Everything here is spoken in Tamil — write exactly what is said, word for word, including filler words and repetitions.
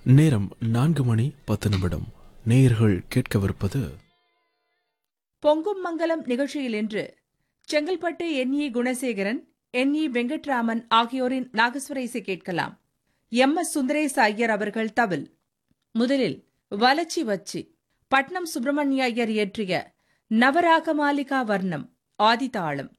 நேரம் நான்கு மணி பத்து நிமிடம். நேயர்கள் கேட்கவிருப்பது பொங்கும் மங்கலம் நிகழ்ச்சியில் இன்று செங்கல்பட்டு என் இ குணசேகரன், என் இ வெங்கட்ராமன் ஆகியோரின் நாகஸ்வர இசை கேட்கலாம். எம் எஸ் சுந்தரேச ஐயர் அவர்கள் தவில். முதலில் வலச்சி வச்சி பட்னம் சுப்பிரமணிய ஐயர் இயற்றிய நவராகமாலிகா வர்ணம் ஆதிதாளம்.